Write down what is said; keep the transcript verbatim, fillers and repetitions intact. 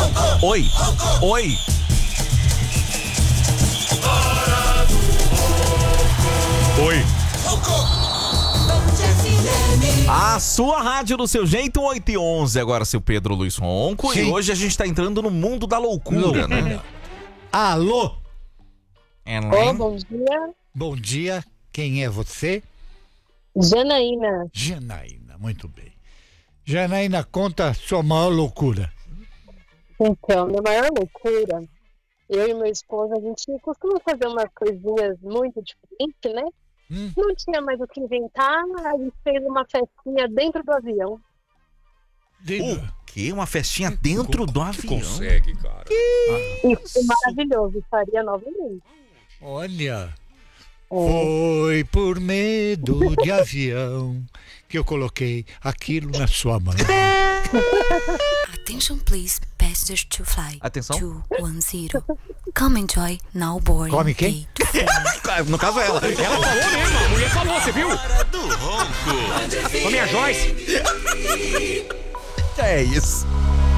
Oi, oi. Oi. A sua rádio do seu jeito, oito e onze. Agora, seu Pedro Luiz Ronco. Sim. E hoje a gente tá entrando no mundo da loucura, né? Alô? Oi, bom dia. Bom dia. Quem é você? Janaína. Janaína, muito bem. Janaína, conta a sua maior loucura. Então, minha maior loucura, eu e meu esposo, a gente costuma fazer umas coisinhas muito diferentes, né? Hum. Não tinha mais o que inventar, a gente fez uma festinha dentro do avião. O quê? Uma festinha dentro do avião? Consegue, cara. E foi maravilhoso, faria novamente. Olha, foi por medo de avião que eu coloquei aquilo na sua mão. Attention please, passengers to fly. Atenção. duzentos e dez. Come enjoy now boarding. Come quem? No caso ela. Ela falou mesmo, a mulher falou, você viu? Do Ronco. Ô, minha Joyce. É isso.